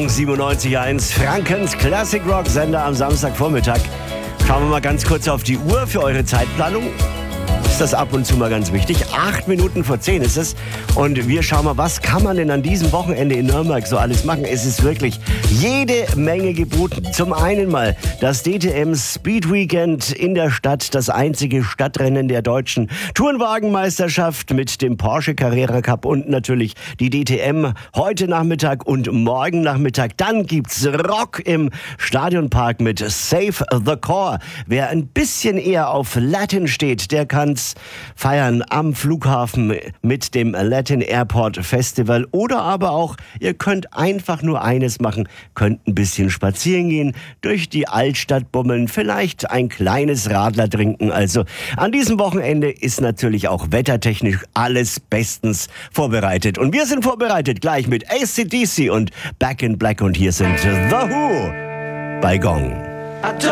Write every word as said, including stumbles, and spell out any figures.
Gong siebenundneunzig Komma eins, Frankens Classic Rock Sender am Samstagvormittag. Schauen wir mal ganz kurz auf die Uhr für eure Zeitplanung. Ist das ab und zu mal ganz wichtig. Acht Minuten vor zehn ist es. Und wir schauen mal, was kann man denn an diesem Wochenende in Nürnberg so alles machen? Es ist wirklich jede Menge geboten. Zum einen mal das D T M Speed Weekend in der Stadt. Das einzige Stadtrennen der deutschen Tourenwagenmeisterschaft mit dem Porsche Carrera Cup und natürlich die D T M heute Nachmittag und morgen Nachmittag. Dann gibt's Rock im Stadionpark mit Save the Core. Wer ein bisschen eher auf Latin steht, der kann's feiern am Flughafen mit dem Latin Airport Festival. Oder aber auch, ihr könnt einfach nur eines machen, könnt ein bisschen spazieren gehen, durch die Altstadt bummeln, vielleicht ein kleines Radler trinken. Also an diesem Wochenende ist natürlich auch wettertechnisch alles bestens vorbereitet. Und wir sind vorbereitet gleich mit A C D C und Back in Black. Und hier sind The Who bei Gong.